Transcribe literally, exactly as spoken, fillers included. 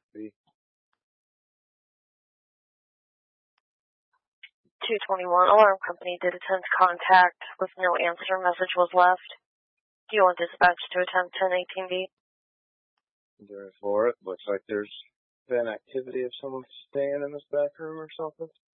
B. two twenty-one, alarm company did attempt contact with no answer. Message was left. Do you want dispatch to attempt ten eighteen B? There for it. Looks like there's been activity of someone staying in this back room or something.